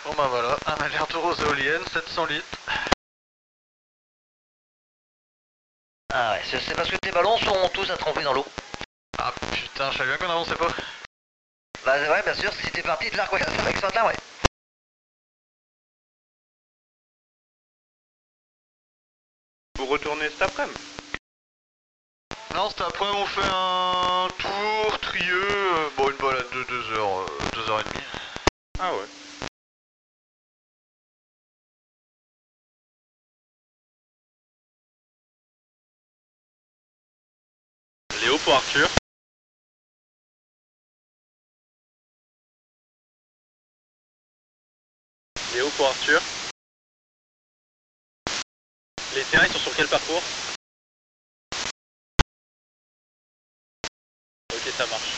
Bon bah voilà, un aller-retour aux éoliennes, 700 litres. Ah ouais, c'est parce que tes ballons sont tous à tremper dans l'eau. Ah putain, je savais bien qu'on avançait pas. Bah ouais, bien sûr, si t'es parti de l'arc avec ce matin, ouais. Vous retournez cet après-midi? Non, cet après on fait un tour, trieux, bon une balade de 2 heures, 2h30. Ah ouais. Léo pour Arthur. Léo pour Arthur. Les terrains ils sont sur quel parcours? Ok, ça marche.